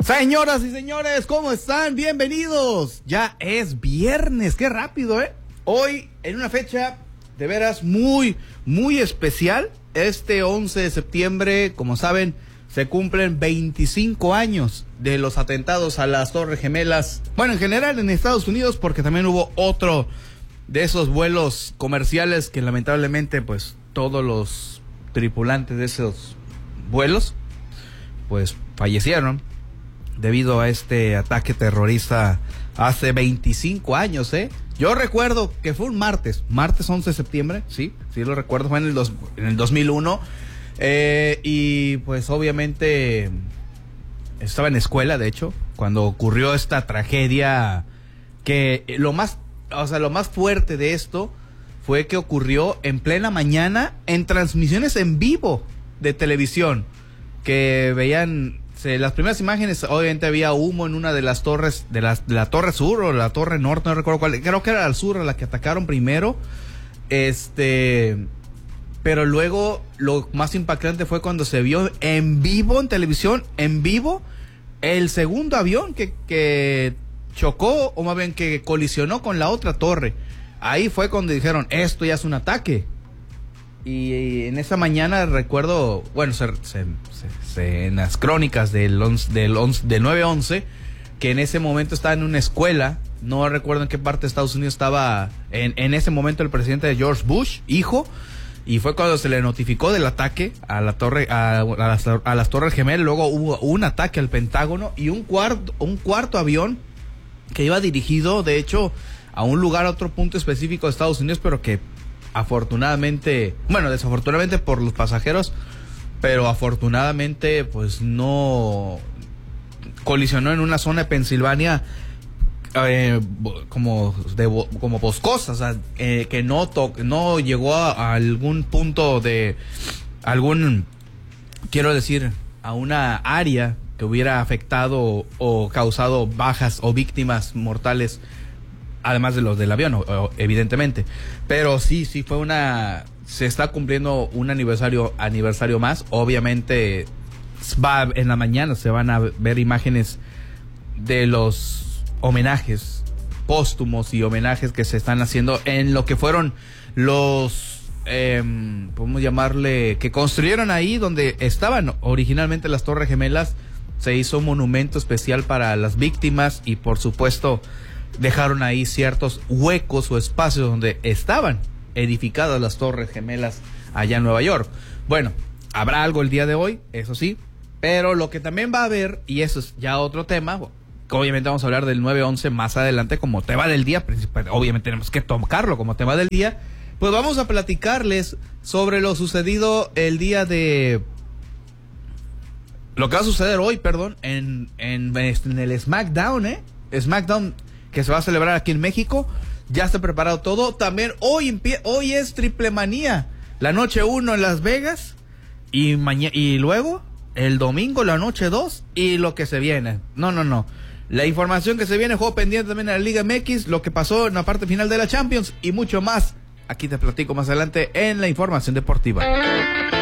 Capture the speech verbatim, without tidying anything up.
Señoras y señores, ¿cómo están? Bienvenidos. Ya es viernes, qué rápido, ¿eh? Hoy, en una fecha de veras muy, muy especial, este once de septiembre, como saben, se cumplen veinticinco años de los atentados a las Torres Gemelas. Bueno, en general en Estados Unidos, porque también hubo otro de esos vuelos comerciales que lamentablemente, pues, todos los tripulantes de esos vuelos, pues, fallecieron debido a este ataque terrorista hace veinticinco años, ¿eh? Yo recuerdo que fue un martes, martes once de septiembre, sí, sí lo recuerdo, fue en el, dos, en el dos mil uno, eh, y pues obviamente estaba en escuela, de hecho, cuando ocurrió esta tragedia, que lo más, o sea, lo más fuerte de esto fue que ocurrió en plena mañana en transmisiones en vivo de televisión, que veían... Las primeras imágenes, obviamente había humo en una de las torres, de, las, de la torre sur o la torre norte, no recuerdo cuál, creo que era al sur, a la que atacaron primero, este, pero luego lo más impactante fue cuando se vio en vivo, en televisión, en vivo, el segundo avión que, que chocó, o más bien que colisionó con la otra torre. Ahí fue cuando dijeron, esto ya es un ataque. Y en esa mañana recuerdo, bueno, se, se, se, se, en las crónicas del, once, del, once, del nueve once, que en ese momento estaba en una escuela, no recuerdo en qué parte de Estados Unidos estaba, en, en ese momento el presidente de George Bush, hijo, y fue cuando se le notificó del ataque a la torre, a, a, las, a las Torres Gemelas. Luego hubo un ataque al Pentágono y un cuarto, un cuarto avión que iba dirigido, de hecho, a un lugar, a otro punto específico de Estados Unidos, pero que afortunadamente, bueno, desafortunadamente por los pasajeros, pero afortunadamente pues no colisionó en una zona de Pensilvania eh, como de como boscosa, o sea, eh, que no to no llegó a, a algún punto de algún, quiero decir, a una área que hubiera afectado o causado bajas o víctimas mortales, además de los del avión, evidentemente. Pero sí, sí fue una... Se está cumpliendo un aniversario aniversario más. Obviamente, va en la mañana se van a ver imágenes de los homenajes póstumos y homenajes que se están haciendo en lo que fueron los... Eh, podemos llamarle... que construyeron ahí donde estaban originalmente las Torres Gemelas. Se hizo un monumento especial para las víctimas y, por supuesto, dejaron ahí ciertos huecos o espacios donde estaban edificadas las Torres Gemelas allá en Nueva York. Bueno, habrá algo el día de hoy, eso sí, pero lo que también va a haber, y eso es ya otro tema, obviamente vamos a hablar del nueve once más adelante como tema del día, obviamente tenemos que tocarlo como tema del día, pues vamos a platicarles sobre lo sucedido el día de... Lo que va a suceder hoy, perdón, en, en, en el SmackDown, ¿eh? SmackDown que se va a celebrar aquí en México. Ya está preparado todo. También hoy hoy es Triple Manía, la noche uno en Las Vegas, y mañana y luego el domingo la noche dos y lo que se viene. No, no, no. La información que se viene, juego pendiente también en la Liga M X, lo que pasó en la parte final de la Champions y mucho más. Aquí te platico más adelante en la información deportiva.